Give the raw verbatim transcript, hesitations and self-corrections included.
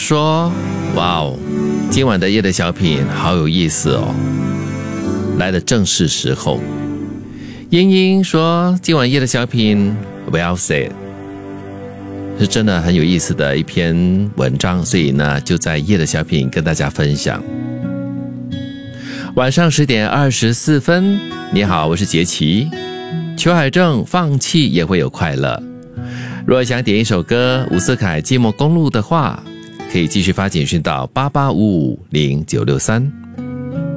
说，哇哦，今晚的夜的小品好有意思哦，来的正是时候。英英说，今晚夜的小品 well said， 是真的很有意思的一篇文章，所以呢就在夜的小品跟大家分享。晚上十点二十四分，你好，我是杰奇。裘海正，放弃也会有快乐。若想点一首歌伍思凯寂寞公路的话，可以继续发简讯到八八五五零九六三。